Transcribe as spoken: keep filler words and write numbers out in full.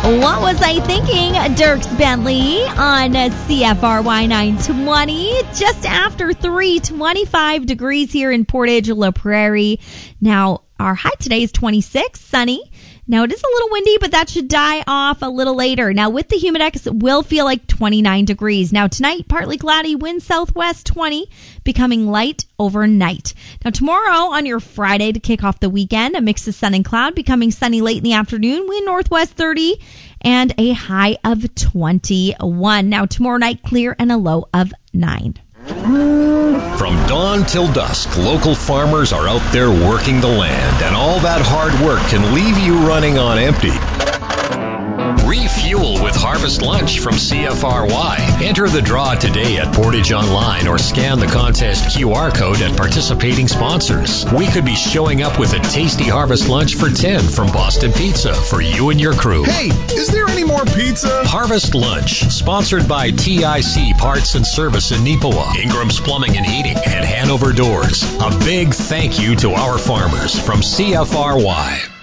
What was I thinking? Dierks Bentley on C F R Y nine twenty. Just after three, twenty-five degrees here in Portage La Prairie. Now, our high today is twenty-six, sunny. Now, it is a little windy, but that should die off a little later. Now, with the Humidex, it will feel like twenty-nine degrees. Now, tonight, partly cloudy, wind southwest twenty, becoming light overnight. Now, tomorrow on your Friday to kick off the weekend, a mix of sun and cloud, becoming sunny late in the afternoon, wind northwest thirty, and a high of twenty-one. Now, tomorrow night, clear and a low of nine. From dawn till dusk, local farmers are out there working the land, and all that hard work can leave you running on empty. Refuel with Harvest Lunch from C F R Y. Enter the draw today at Portage Online or scan the contest Q R code at participating sponsors. We could be showing up with a tasty Harvest Lunch for ten from Boston Pizza for you and your crew. Hey, is there any more pizza? Harvest Lunch, sponsored by T I C Parts and Service in Neepawa, Ingram's Plumbing and Heating, and Hanover Doors. A big thank you to our farmers from C F R Y.